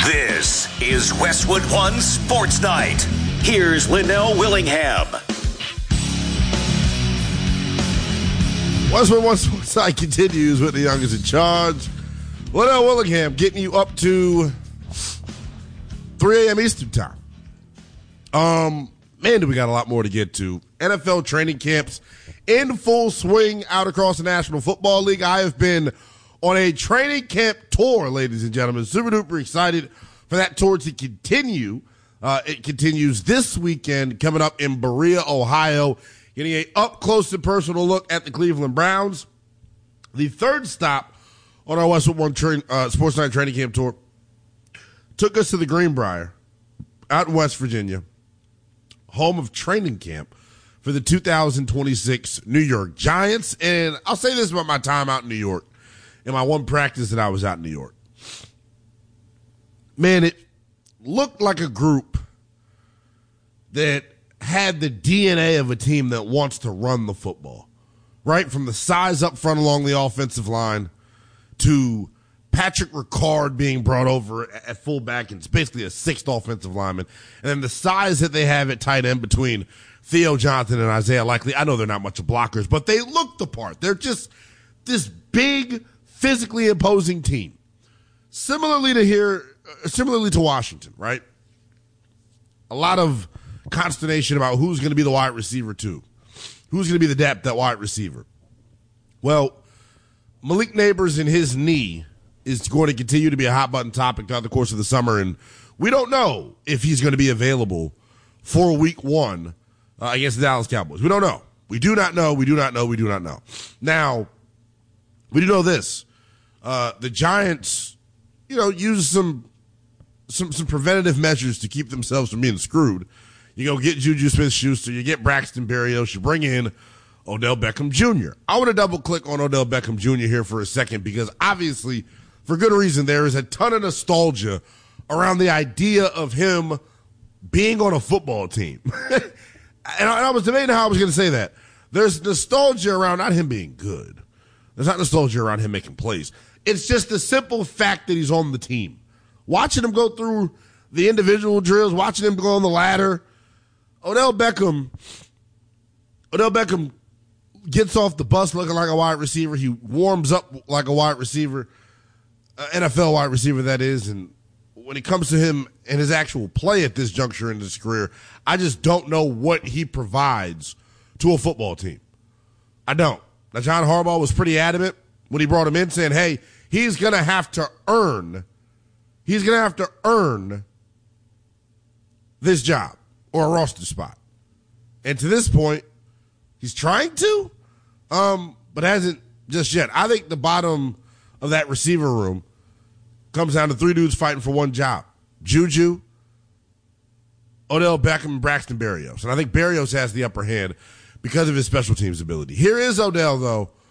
This is Westwood One Sports Night. Here's Linnell Willingham. Westwood One Sports Night continues with the youngest in charge. Linnell Willingham getting you up to 3 a.m. Eastern time. Man, do we got a lot more to get to. NFL training camps in full swing out across the National Football League. I have been on a training camp tour, ladies and gentlemen. Super duper excited for that tour to continue. It continues this weekend, coming up in Berea, Ohio, getting a up-close and personal look at the Cleveland Browns. The third stop on our Westwood One Sports Night training camp tour took us to the Greenbrier out in West Virginia, home of training camp for the 2026 New York Giants. And I'll say this about my time out in New York and my one practice that I was out in New York. Man, it looked like a group that had the DNA of a team that wants to run the football, right? From the size up front along the offensive line to Patrick Ricard being brought over at fullback, and it's basically a sixth offensive lineman. And then the size that they have at tight end between Theo Johnson and Isaiah Likely. I know they're not much of blockers, but they look the part. They're just this big, physically imposing team. Similarly to Washington, right? A lot of consternation about who's going to be the wide receiver too. Who's going to be the depth at wide receiver? Well, Malik Neighbors and his knee is going to continue to be a hot button topic throughout the course of the summer, and we don't know if he's going to be available for week one against the Dallas Cowboys. We don't know. We do not know. We do not know. We do not know. Now, we do know this. The Giants, use some preventative measures to keep themselves from being screwed. You go get Juju Smith-Schuster, you get Braxton Berrios, you bring in Odell Beckham Jr. I want to double-click on Odell Beckham Jr. here for a second because obviously, for good reason, there is a ton of nostalgia around the idea of him being on a football team. And I was debating how I was going to say that. There's nostalgia around not him being good. There's not nostalgia around him making plays. It's just the simple fact that he's on the team. Watching him go through the individual drills, watching him go on the ladder. Odell Beckham gets off the bus looking like a wide receiver. He warms up like a wide receiver, NFL wide receiver, that is. And when it comes to him and his actual play at this juncture in his career, I just don't know what he provides to a football team. I don't. Now, John Harbaugh was pretty adamant when he brought him in, saying, hey, he's going to have to earn this job or a roster spot. And to this point, he's trying to, but hasn't just yet. I think the bottom of that receiver room comes down to three dudes fighting for one job. Juju, Odell Beckham, and Braxton Berrios. And I think Berrios has the upper hand because of his special teams ability. Here is Odell, though,